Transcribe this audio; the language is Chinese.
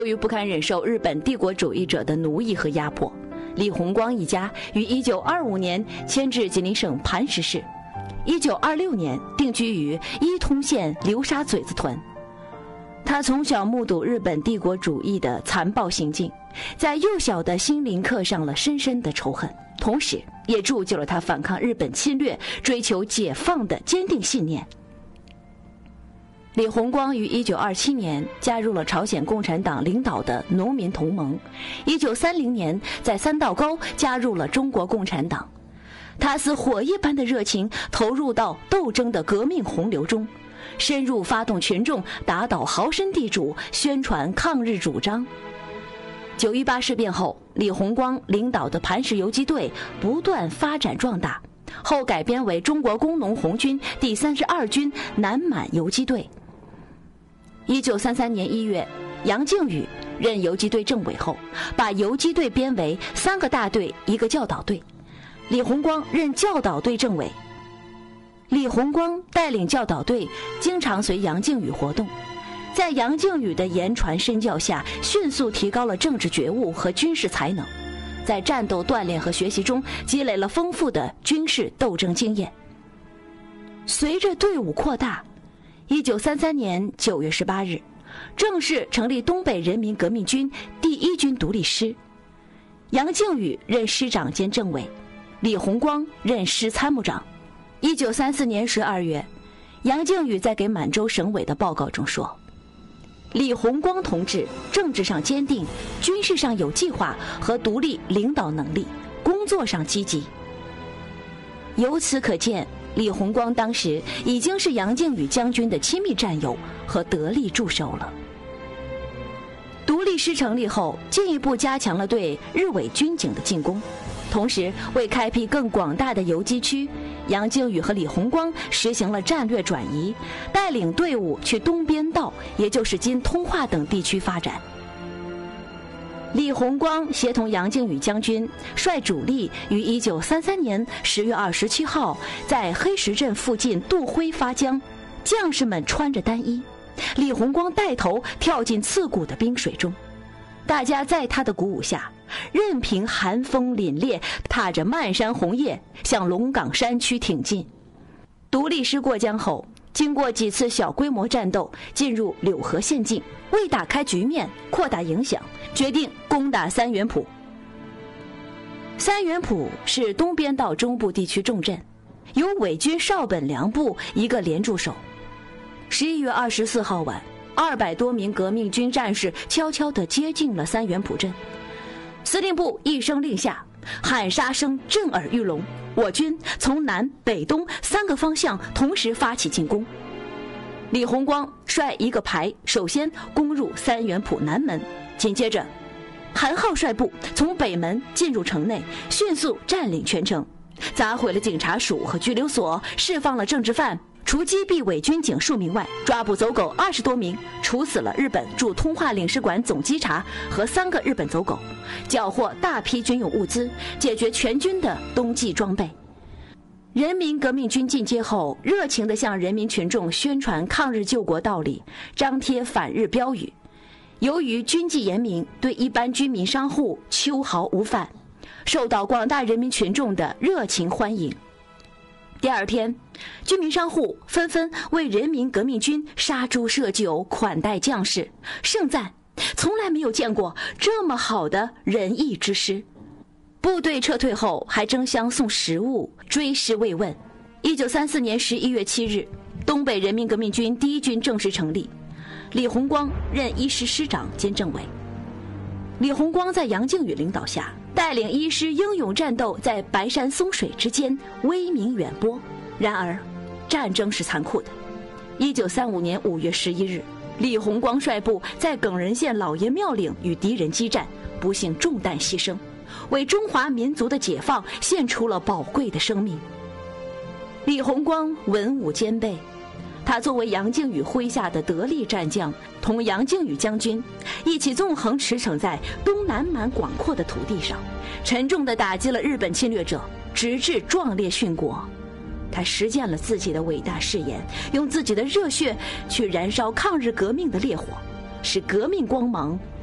由于不堪忍受日本帝国主义者的奴役和压迫，李鸿光一家于1925年迁至吉林省磐石市，1926年定居于伊通县流沙嘴子屯。他从小目睹日本帝国主义的残暴行径，在幼小的心灵刻上了深深的仇恨，同时也铸就了他反抗日本侵略、追求解放的坚定信念。李鸿光于1927年加入了朝鲜共产党领导的农民同盟，1930年在三道沟加入了中国共产党。他似火一般的热情投入到斗争的革命洪流中，深入发动群众打倒豪绅地主，宣传抗日主张。9·18事变后，李鸿光领导的磐石游击队不断发展壮大，后改编为中国工农红军第32军南满游击队。1933年1月，杨靖宇任游击队政委后，把游击队编为3个大队1个教导队，李鸿光任教导队政委。李鸿光带领教导队经常随杨靖宇活动，在杨靖宇的言传身教下，迅速提高了政治觉悟和军事才能，在战斗锻炼和学习中积累了丰富的军事斗争经验。随着队伍扩大，1933年9月18日，正式成立东北人民革命军第1军独立师，杨靖宇任师长兼政委，李鸿光任师参谋长。1934年12月，杨靖宇在给满洲省委的报告中说，李鸿光同志政治上坚定，军事上有计划和独立领导能力，工作上积极。由此可见，李鸿光当时已经是杨靖宇将军的亲密战友和得力助手了。独立师成立后，进一步加强了对日伪军警的进攻，同时为开辟更广大的游击区，杨靖宇和李鸿光实行了战略转移，带领队伍去东边道，也就是今通化等地区发展。李鸿光协同杨靖宇将军率主力于1933年10月27号在黑石镇附近渡辉发江，将士们穿着单衣，李鸿光带头跳进刺骨的冰水中，大家在他的鼓舞下，任凭寒风凛冽，踏着漫山红叶向龙岗山区挺进。独立师过江后，经过几次小规模战斗，进入柳河县境，为打开局面、扩大影响，决定攻打三元浦。三元浦是东边道中部地区重镇，由伪军少本良部一个连驻守。11月24号晚，200多名革命军战士悄悄地接近了三元浦镇。司令部一声令下，喊杀声震耳欲聋，我军从南北东3个方向同时发起进攻。李鸿光率1个排首先攻入三元浦南门，紧接着韩浩率部从北门进入城内，迅速占领全城，砸毁了警察署和拘留所，释放了政治犯，除击毙伪军警数名外，抓捕走狗20多名，处死了日本驻通化领事馆总稽查和3个日本走狗，缴获大批军用物资，解决全军的冬季装备。人民革命军进阶后，热情地向人民群众宣传抗日救国道理，张贴反日标语。由于军纪严明，对一般居民商户秋毫无犯，受到广大人民群众的热情欢迎。第二天，居民商户纷纷为人民革命军杀猪设酒，款待将士，盛赞从来没有见过这么好的仁义之师。部队撤退后，还争相送食物，追思慰问。1934年11月7日，东北人民革命军第1军正式成立，李鸿光任1师师长兼政委。李鸿光在杨靖宇领导下，带领1师英勇战斗在白山松水之间，威名远播。然而，战争是残酷的。1935年5月11日，李鸿光率部在耿仁县老爷庙岭与敌人激战，不幸中弹牺牲，为中华民族的解放献出了宝贵的生命。李鸿光文武兼备，他作为杨靖宇麾下的得力战将，同杨靖宇将军一起纵横驰骋在东南蛮广阔的土地上，沉重地打击了日本侵略者，直至壮烈殉国。他实践了自己的伟大誓言，用自己的热血去燃烧抗日革命的烈火，使革命光芒